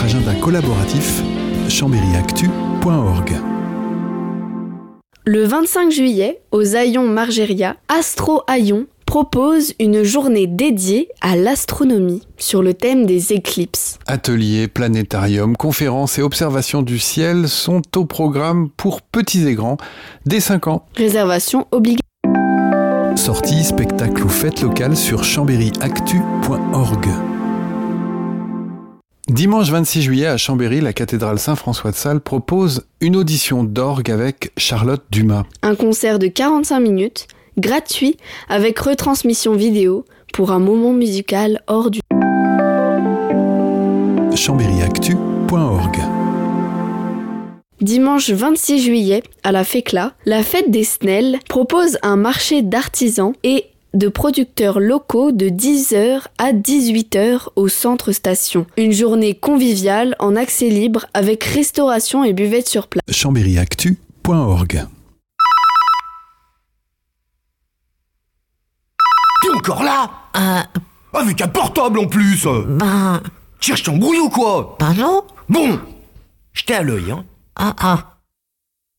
agenda collaboratif chambéryactu.org. Le 25 juillet, aux Haillons Margeria, Astro Haillons propose une journée dédiée à l'astronomie sur le thème des éclipses. Ateliers, planétarium, conférences et observations du ciel sont au programme pour petits et grands dès 5 ans. Réservation obligatoire. Sorties, spectacles ou fêtes locales sur chambéryactu.org. Dimanche 26 juillet à Chambéry, la cathédrale Saint-François de Sales propose une audition d'orgue avec Charlotte Dumas. Un concert de 45 minutes, gratuit, avec retransmission vidéo pour un moment musical hors du... chambéryactu.org. Dimanche 26 juillet, à la FECLA, la fête des Snelles propose un marché d'artisans et de producteurs locaux de 10h à 18h au centre station. Une journée conviviale en accès libre avec restauration et buvette sur place. chambéryactu.org. T'es encore là? Avec un portable en plus. Ben... Cherche ton brouillon ou quoi? Ben non. Bon, jetez à l'œil, hein. Ah.